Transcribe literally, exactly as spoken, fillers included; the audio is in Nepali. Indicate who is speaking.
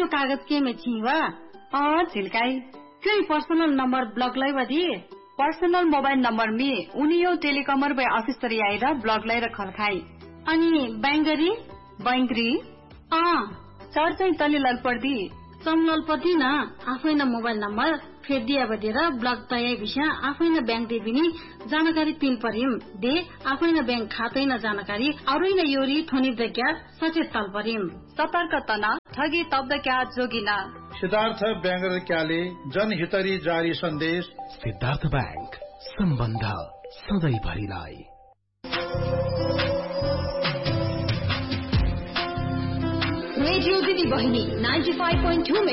Speaker 1: यो कागज के में छीवा
Speaker 2: अ झिल्काई
Speaker 1: क्यों पर्सनल नंबर ब्लॉक लाई बदी
Speaker 2: पर्सनल मोबाइल नंबर में उनियो टेलिकमर बे ऑफिस तरी आएर ब्लॉक लाई रखल खाई
Speaker 1: अनि बैंगरी
Speaker 2: बैंगरी
Speaker 1: अ
Speaker 2: सर चाहिँ तले ललपर्दी
Speaker 1: समललपति न आफै न मोबाइल नंबर फेदिया बदेर ब्लॉक तय विषय आफै न बैंक दे बिनी जानकारी पिन परिम दे आफै न बैंक खातै न जानकारी अरु न योरी थोनी दक्या सचेत तल परिम
Speaker 2: सतर्क तना ठगी तब्द क्या जोगिना
Speaker 3: सिद्धार्थ बैंगर क्याले जनहितरी जारी सन्देश
Speaker 4: सिद्धार्थ बैंक सम्बन्ध सधैँ भरिलाई
Speaker 5: रेडियो दिदी बहिनी नाइन्टी फाइभ पोइन्ट टू